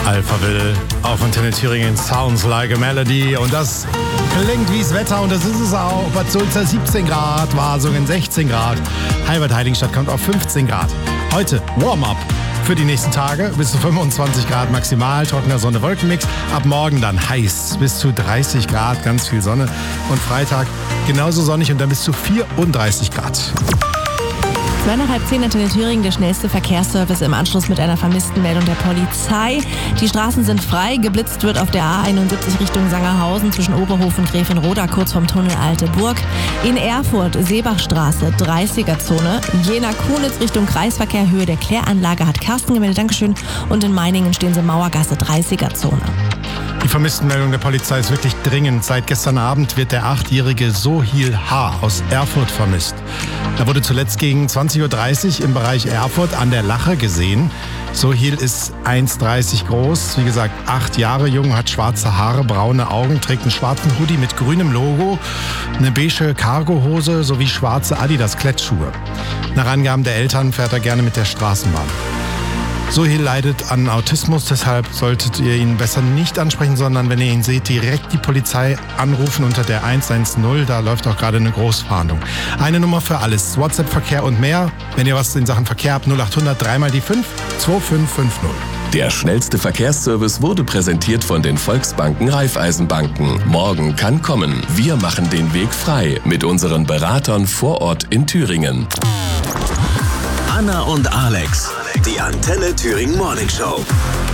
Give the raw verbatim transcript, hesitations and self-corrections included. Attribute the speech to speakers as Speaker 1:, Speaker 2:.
Speaker 1: Alphaville auf Antenne Thüringen, Sounds Like a Melody. Und das klingt wie's Wetter und das ist es auch. Bad Sulza siebzehn Grad, Wasungen sechzehn Grad, Halbert-Heiligenstadt kommt auf fünfzehn Grad. Heute Warm-up für die nächsten Tage bis zu fünfundzwanzig Grad maximal, trockener Sonne-Wolkenmix. Ab morgen dann heiß, bis zu dreißig Grad, ganz viel Sonne. Und Freitag genauso sonnig und dann bis zu vierunddreißig Grad.
Speaker 2: zwei nach halb zehn Antenne Thüringen, der schnellste Verkehrsservice im Anschluss mit einer vermissten Meldung der Polizei. Die Straßen sind frei, geblitzt wird auf der A einundsiebzig Richtung Sangerhausen zwischen Oberhof und Gräfenroda, kurz vom Tunnel Alte Burg. In Erfurt, Seebachstraße, dreißiger-Zone. Jena-Kunitz Richtung Kreisverkehr, Höhe der Kläranlage hat Carsten gemeldet, Dankeschön. Und in Meiningen stehen sie Mauergasse, dreißiger-Zone.
Speaker 1: Die Vermisstenmeldung der Polizei ist wirklich dringend. Seit gestern Abend wird der achtjährige Sohil H. aus Erfurt vermisst. Er wurde zuletzt gegen zwanzig Uhr dreißig im Bereich Erfurt an der Lache gesehen. Sohil ist eins Komma dreißig groß, wie gesagt acht Jahre jung, hat schwarze Haare, braune Augen, trägt einen schwarzen Hoodie mit grünem Logo, eine beige Cargohose sowie schwarze Adidas-Klettschuhe. Nach Angaben der Eltern fährt er gerne mit der Straßenbahn. Sohil leidet an Autismus, deshalb solltet ihr ihn besser nicht ansprechen, sondern wenn ihr ihn seht, direkt die Polizei anrufen unter der eins eins null. Da läuft auch gerade eine Großfahndung. Eine Nummer für alles, WhatsApp-Verkehr und mehr. Wenn ihr was in Sachen Verkehr habt, null acht hundert drei mal die fünf, zwei fünf fünf null.
Speaker 3: Der schnellste Verkehrsservice wurde präsentiert von den Volksbanken Raiffeisenbanken. Morgen kann kommen. Wir machen den Weg frei mit unseren Beratern vor Ort in Thüringen.
Speaker 4: Anna und Alex, die Antenne Thüringen Morning Show.